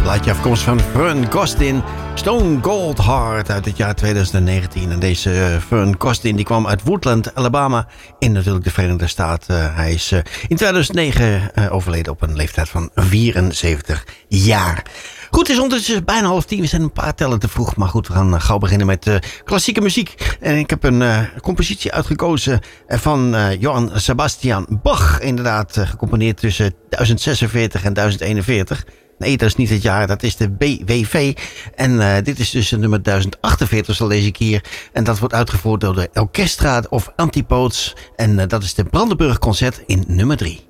plaatje afkomst van Fern Costin, Stone Cold Heart uit het jaar 2019. En deze Fern Costin die kwam uit Woodland, Alabama, in natuurlijk de Verenigde Staten. Hij is in 2009 overleden op een leeftijd van 74 jaar. Goed, het is ondertussen bijna 9:30. We zijn een paar tellen te vroeg. Maar goed, we gaan gauw beginnen met klassieke muziek. En ik heb een compositie uitgekozen van Johann Sebastian Bach. Inderdaad, gecomponeerd tussen 1046 en 1041. Nee, dat is niet het jaar, dat is de BWV. En dit is dus nummer 1048, zo lees ik hier. En dat wordt uitgevoerd door de Orchestra of Antipodes. En dat is de Brandenburg Concert in nummer 3.